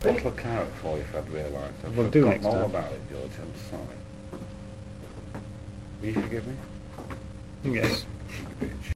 bottle of claret for you if I'd realised. I've We'll do forgotten next all time. about it, George. I'm sorry. Will you forgive me? Yes. Bitch.